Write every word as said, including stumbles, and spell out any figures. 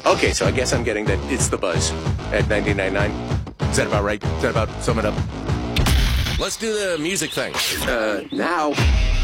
Okay, so I guess I'm getting that it's the buzz at ninety-nine point nine. Is that about right? Is that about sum it up? Let's do the music thing. Uh, now.